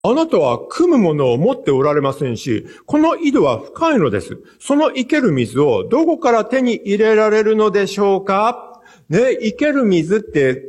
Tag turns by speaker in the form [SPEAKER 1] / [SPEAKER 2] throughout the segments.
[SPEAKER 1] あなたは汲むものを持っておられませんし、この井戸は深いのです。その生ける水をどこから手に入れられるのでしょうか？ね、生ける水って、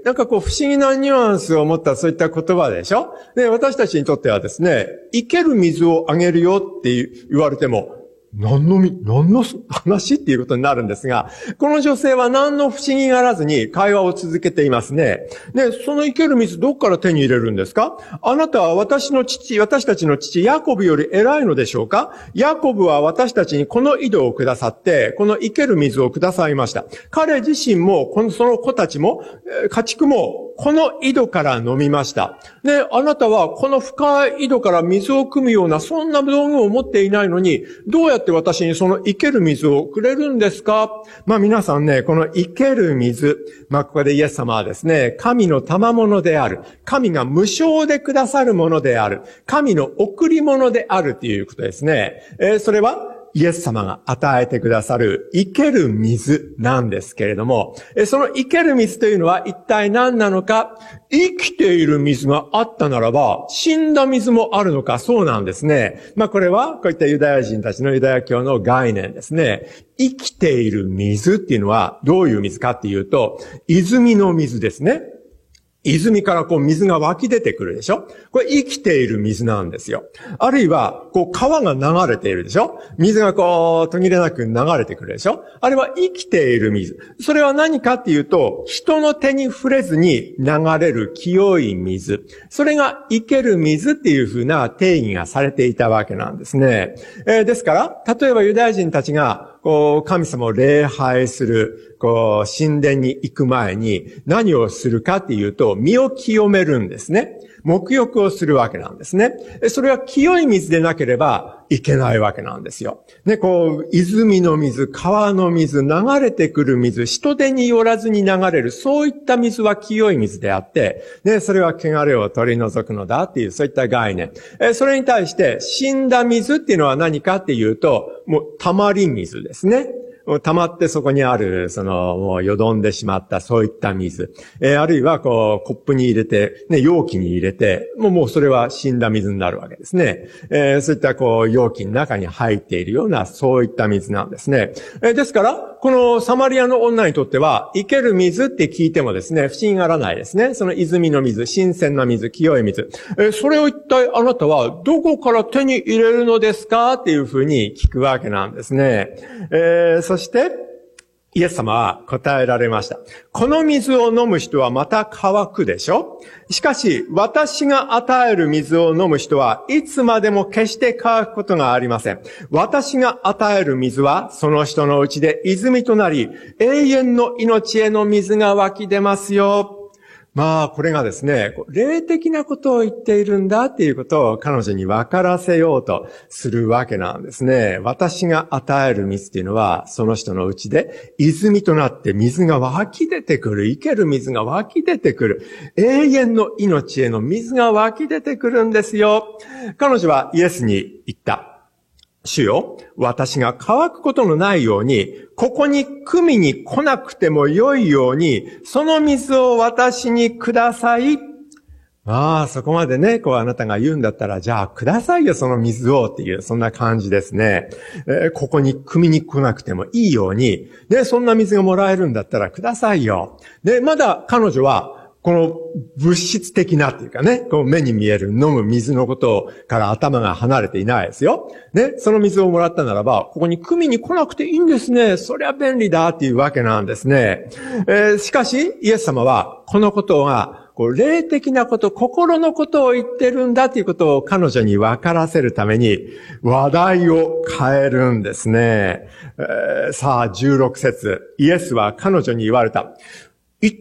[SPEAKER 1] なんかこう不思議なニュアンスを持ったそういった言葉でしょ？で、私たちにとってはですね、生ける水をあげるよって言われても、何の話っていうことになるんですが、この女性は何の不思議があらずに会話を続けていますね。で、その生ける水どっから手に入れるんですか？あなたは私たちの父、ヤコブより偉いのでしょうか？ヤコブは私たちにこの井戸をくださって、この生ける水をくださいました。彼自身も、その子たちも、家畜も、この井戸から飲みました。で、あなたはこの深い井戸から水を汲むような、そんな道具を持っていないのに、どうやって私にその生ける水をくれるんですか？皆さんね、この生ける水、ここでイエス様はですね、神の賜物である。神が無償でくださるものである。神の贈り物であるということですね。それは、イエス様が与えてくださる生ける水なんですけれども、その生ける水というのは一体何なのか？生きている水があったならば、死んだ水もあるのか？そうなんですね。これは、こういったユダヤ人たちのユダヤ教の概念ですね。生きている水っていうのはどういう水かっていうと、泉の水ですね。泉から水が湧き出てくるでしょ？これ生きている水なんですよ。あるいは、川が流れているでしょ？水が途切れなく流れてくるでしょ？あれは生きている水。それは何かっていうと、人の手に触れずに流れる清い水。それが生ける水っていう風な定義がされていたわけなんですね。ですから、例えばユダヤ人たちが、神様を礼拝する、神殿に行く前に何をするかっていうと、身を清めるんですね。沐浴をするわけなんですね。それは清い水でなければいけないわけなんですよ。ね、泉の水、川の水、流れてくる水、人手によらずに流れる、そういった水は清い水であって、ね、それは汚れを取り除くのだっていう、そういった概念。それに対して、死んだ水っていうのは何かっていうと、もう、溜まり水ですね。溜まってそこにある、もうよどんでしまった、そういった水。あるいは、コップに入れて、ね、容器に入れて、もうそれは死んだ水になるわけですね。そういった、容器の中に入っているような、そういった水なんですね。ですから、このサマリアの女にとっては、生ける水って聞いてもですね、不思議がらないですね。その泉の水、新鮮な水、清い水。それを一体あなたはどこから手に入れるのですかっていうふうに聞くわけなんですね。そして、イエス様は答えられました。この水を飲む人はまた乾くでしょ？しかし、私が与える水を飲む人はいつまでも決して乾くことがありません。私が与える水はその人のうちで泉となり、永遠の命への水が湧き出ますよ。これがですね、霊的なことを言っているんだっていうことを彼女に分からせようとするわけなんですね。私が与える水っていうのは、その人のうちで泉となって水が湧き出てくる。生ける水が湧き出てくる。永遠の命への水が湧き出てくるんですよ。彼女はイエスに言った。主よ、私が乾くことのないように、ここに汲みに来なくてもよいように、その水を私にください。そこまでね、あなたが言うんだったら、じゃあくださいよ、その水をっていう、そんな感じですね。ここに汲みに来なくてもいいように、ね、そんな水がもらえるんだったらくださいよ。で、まだ彼女は、この物質的なっていうかね、目に見える飲む水のことから頭が離れていないですよ。ね、その水をもらったならば、ここに汲みに来なくていいんですね。そりゃ便利だっていうわけなんですね。しかし、イエス様は、このことが、霊的なこと、心のことを言ってるんだということを彼女に分からせるために、話題を変えるんですね。さあ、16節。イエスは彼女に言われた。行って、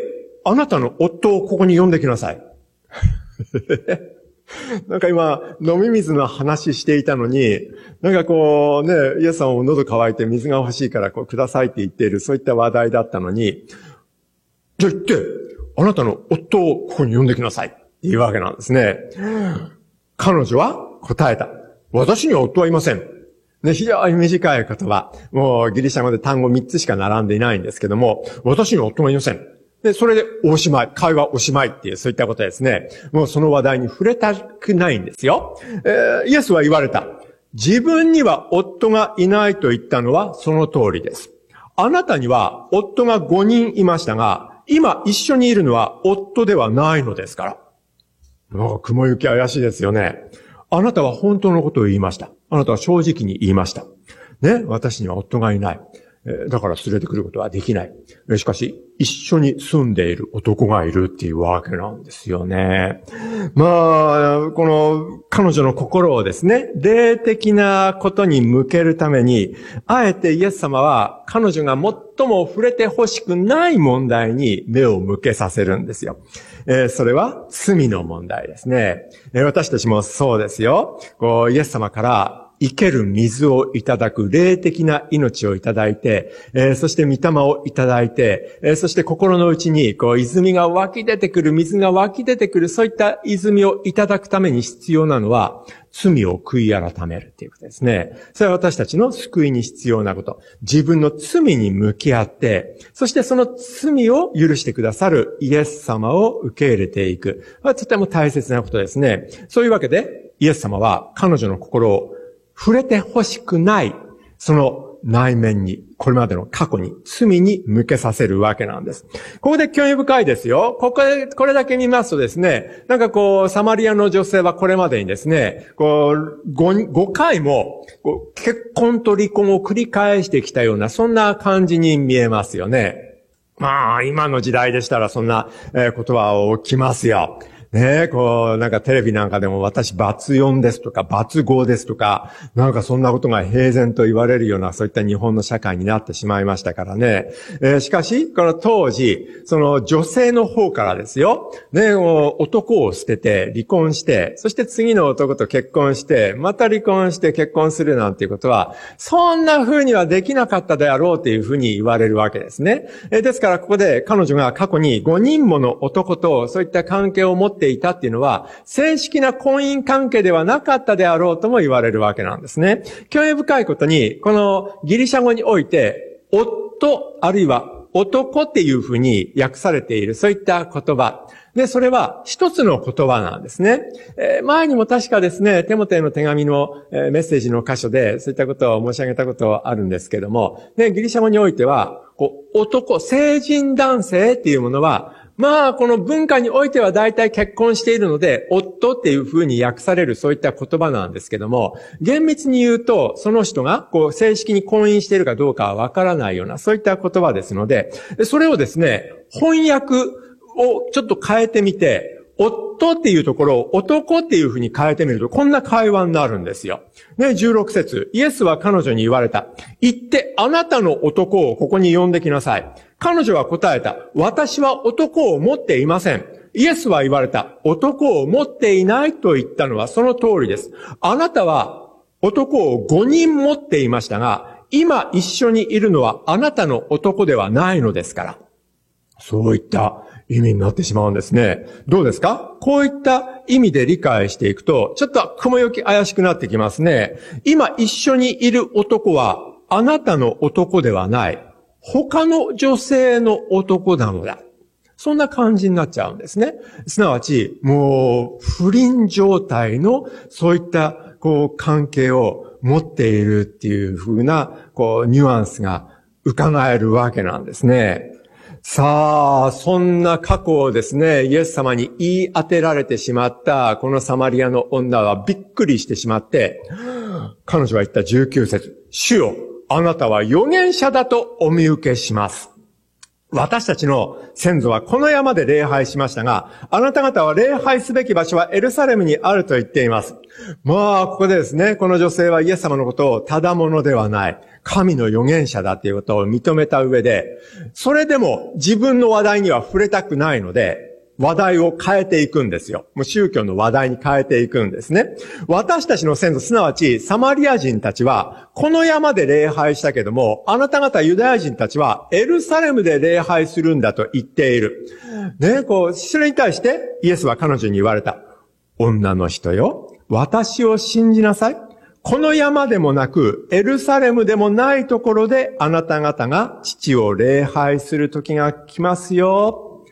[SPEAKER 1] あなたの夫をここに呼んできなさい。なんか今、飲み水の話していたのに、なんかイエスさんも喉乾いて水が欲しいからくださいって言っている、そういった話題だったのに、じゃあ行って、あなたの夫をここに呼んできなさいっていうわけなんですね。彼女は答えた。私には夫はいません。ね、非常に短い言葉。もうギリシャ語で単語3つしか並んでいないんですけども、私には夫はいません。 で、それでおしまい、会話おしまいっていう、そういったことですね。もうその話題に触れたくないんですよ。イエスは言われた。自分には夫がいないと言ったのはその通りです。あなたには夫が5人いましたが、今一緒にいるのは夫ではないのですから。なんか雲行き怪しいですよね。あなたは本当のことを言いました。あなたは正直に言いました。ね、私には夫がいない。だから連れてくることはできない。しかし、一緒に住んでいる男がいるっていうわけなんですよね。まあ、この彼女の心をですね、霊的なことに向けるために、あえてイエス様は彼女が最も触れてほしくない問題に目を向けさせるんですよ。それは罪の問題ですね。私たちもそうですよ。イエス様から生ける水をいただく、霊的な命をいただいて、そして御霊をいただいて、そして心の内に泉が湧き出てくる、水が湧き出てくる、そういった泉をいただくために必要なのは、罪を悔い改めるということですね。それは私たちの救いに必要なこと。自分の罪に向き合って、そしてその罪を許してくださるイエス様を受け入れていく。これはとても大切なことですね。そういうわけで、イエス様は彼女の心を触れてほしくない、その内面に、これまでの過去に、罪に向けさせるわけなんです。ここで興味深いですよ。これだけ見ますとですね、なんかサマリアの女性はこれまでにですね、5回も、結婚と離婚を繰り返してきたような、そんな感じに見えますよね。まあ、今の時代でしたらそんなことは起きますよ。ねえ、なんかテレビなんかでも私罰4ですとか罰5ですとか、なんかそんなことが平然と言われるようなそういった日本の社会になってしまいましたからね。しかし、この当時、その女性の方からですよ、ね、男を捨てて離婚して、そして次の男と結婚して、また離婚して結婚するなんていうことは、そんな風にはできなかったであろうというふうに言われるわけですね。ですからここで彼女が過去に5人もの男とそういった関係を持っていたっていうのは、正式な婚姻関係ではなかったであろうとも言われるわけなんですね。興味深いことに、このギリシャ語において、夫あるいは男っていうふうに訳されている、そういった言葉。で、それは一つの言葉なんですね。前にも確かですね、テモテの手紙のメッセージの箇所で、そういったことを申し上げたことあるんですけども、ね、ギリシャ語においては、男、成人男性っていうものは、まあ、この文化においては大体結婚しているので、夫っていう風に訳されるそういった言葉なんですけども、厳密に言うと、その人が正式に婚姻しているかどうかはわからないような、そういった言葉ですので、それをですね、翻訳をちょっと変えてみて、夫っていうところを男っていう風に変えてみると、こんな会話になるんですよ。ね、16節。イエスは彼女に言われた。行ってあなたの男をここに呼んできなさい。彼女は答えた。私は男を持っていません。イエスは言われた。男を持っていないと言ったのはその通りです。あなたは男を5人持っていましたが、今一緒にいるのはあなたの男ではないのですから。そういった意味になってしまうんですね。どうですか？こういった意味で理解していくと、ちょっと雲行き怪しくなってきますね。今一緒にいる男はあなたの男ではない。他の女性の男なのだ。そんな感じになっちゃうんですね。すなわち、もう不倫状態のそういった関係を持っているっていう風なニュアンスが伺えるわけなんですね。さあ、そんな過去をですね、イエス様に言い当てられてしまったこのサマリアの女はびっくりしてしまって、彼女は言った19節、主よ、あなたは預言者だとお見受けします。私たちの先祖はこの山で礼拝しましたが、あなた方は礼拝すべき場所はエルサレムにあると言っています。まあ、ここでですね、この女性はイエス様のことをただものではない、神の預言者だということを認めた上で、それでも自分の話題には触れたくないので、話題を変えていくんですよ。もう宗教の話題に変えていくんですね。私たちの先祖、すなわちサマリア人たちは、この山で礼拝したけども、あなた方ユダヤ人たちはエルサレムで礼拝するんだと言っている。ね、それに対してイエスは彼女に言われた。女の人よ、私を信じなさい。この山でもなく、エルサレムでもないところであなた方が父を礼拝する時が来ますよ。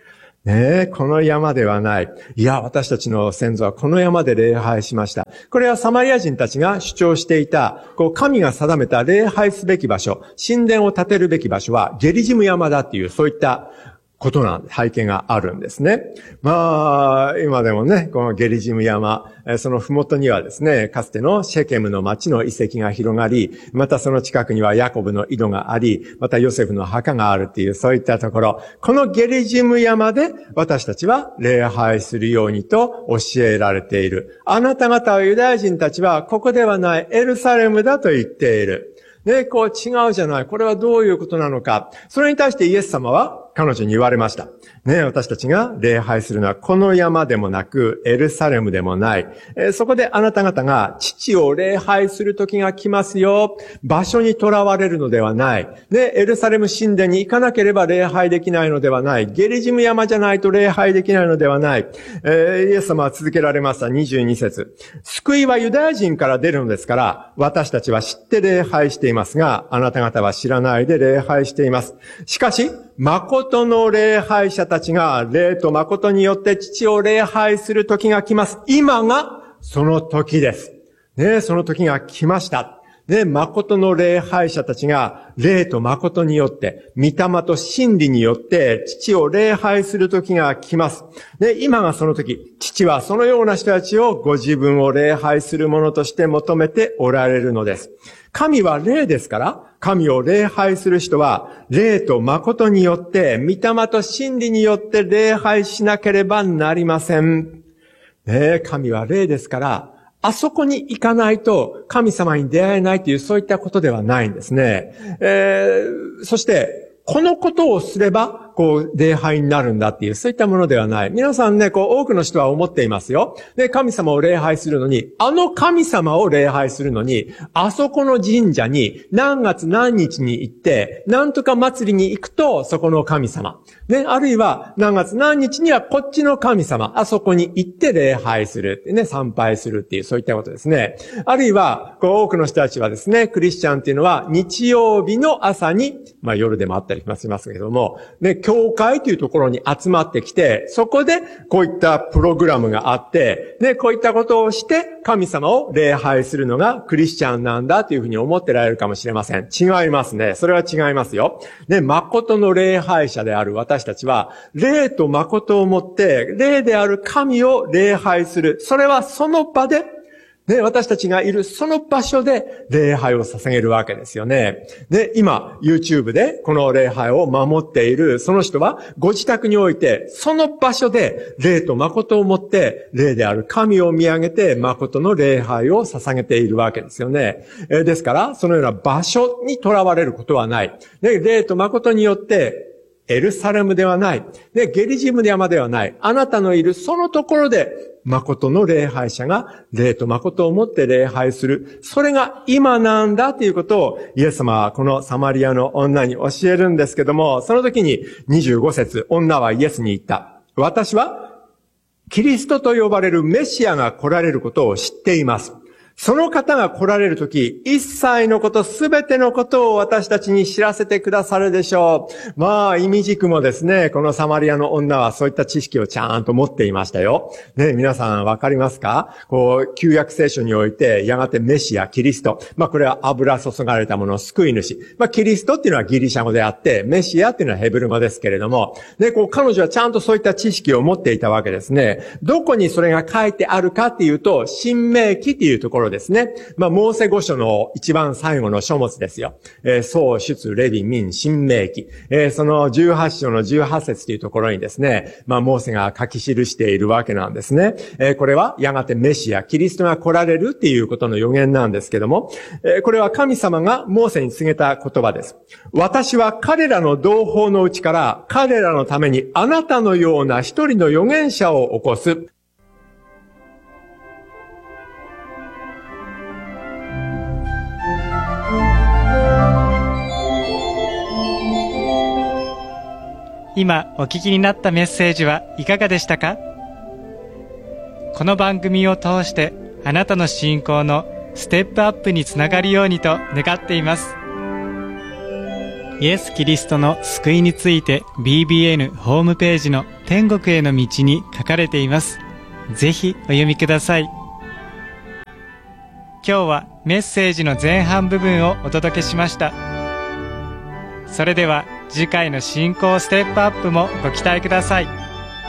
[SPEAKER 1] ねえ、この山ではない。いや、私たちの先祖はこの山で礼拝しました。これはサマリア人たちが主張していた、神が定めた礼拝すべき場所、神殿を建てるべき場所はゲリジム山だっていう、そういったことなんで、背景があるんですね。今でもね、このゲリジム山、その麓にはですね、かつてのシェケムの町の遺跡が広がり、またその近くにはヤコブの井戸があり、またヨセフの墓があるっていう、そういったところ、このゲリジム山で私たちは礼拝するようにと教えられている。あなた方はユダヤ人たちはここではないエルサレムだと言っている。ね、違うじゃない。これはどういうことなのか。それに対してイエス様は彼女に言われました。ね、私たちが礼拝するのはこの山でもなくエルサレムでもない。そこであなた方が父を礼拝する時が来ますよ。場所にとらわれるのではない。ね、エルサレム神殿に行かなければ礼拝できないのではない。ゲリジム山じゃないと礼拝できないのではない。イエス様は続けられました。22節。救いはユダヤ人から出るのですから、私たちは知って礼拝していますが、あなた方は知らないで礼拝しています。しかし、誠の礼拝者たちが霊と誠によって父を礼拝する時が来ます。今がその時です。ね、その時が来ました。ね、誠の礼拝者たちが霊と誠によって、御霊と真理によって父を礼拝する時が来ます。ね、今がその時、父はそのような人たちをご自分を礼拝するものとして求めておられるのです。神は霊ですから、神を礼拝する人は、霊と誠によって、御霊と真理によって礼拝しなければなりません。ね、神は霊ですから、あそこに行かないと神様に出会えないというそういったことではないんですね。そして、このことをすれば、礼拝になるんだっていう、そういったものではない。皆さんね、多くの人は思っていますよ。で、神様を礼拝するのに、あの神様を礼拝するのに、あそこの神社に何月何日に行って、なんとか祭りに行くと、そこの神様。ね、あるいは何月何日にはこっちの神様、あそこに行って礼拝するってね、参拝するっていう、そういったことですね。あるいは、多くの人たちはですね、クリスチャンっていうのは、日曜日の朝に、夜でもあったりしますけども、ね、教会というところに集まってきて、そこでこういったプログラムがあって、ね、こういったことをして神様を礼拝するのがクリスチャンなんだというふうに思ってられるかもしれません。違いますね。それは違いますよ。ね、誠の礼拝者である私たちは、霊と誠をもって、霊である神を礼拝する。それはその場で、ね、私たちがいるその場所で礼拝を捧げるわけですよね。で、今、YouTube でこの礼拝を守っているその人は、ご自宅において、その場所で霊と誠をもって、霊である神を見上げて、誠の礼拝を捧げているわけですよね。ですから、そのような場所にとらわれることはない。で、霊と誠によって、エルサレムではない。で、ゲリジム山ではない。あなたのいるそのところで、誠の礼拝者が霊と誠をもって礼拝する。それが今なんだということをイエス様はこのサマリアの女に教えるんですけども、その時に25節、女はイエスに言った。私はキリストと呼ばれるメシアが来られることを知っています。その方が来られるとき、一切のこと、すべてのことを私たちに知らせてくださるでしょう。意味軸もですね、このサマリアの女はそういった知識をちゃんと持っていましたよ。ね、皆さんわかりますか？旧約聖書において、やがてメシア、キリスト。これは油注がれたもの、救い主。キリストっていうのはギリシャ語であって、メシアっていうのはヘブル語ですけれども、で、彼女はちゃんとそういった知識を持っていたわけですね。どこにそれが書いてあるかっていうと、新明記っていうところですね。モーセ五書の一番最後の書物ですよ。創出レビ民新明記。その18章の18節というところにですね、モーセが書き記しているわけなんですね。これはやがてメシア、キリストが来られるっていうことの予言なんですけども、これは神様がモーセに告げた言葉です。私は彼らの同胞のうちから彼らのためにあなたのような一人の預言者を起こす。
[SPEAKER 2] 今お聞きになったメッセージはいかがでしたか？この番組を通してあなたの信仰のステップアップにつながるようにと願っています。イエス・キリストの救いについて BBN ホームページの天国への道に書かれています。ぜひお読みください。今日はメッセージの前半部分をお届けしました。それでは次回の信仰ステップアップもご期待ください。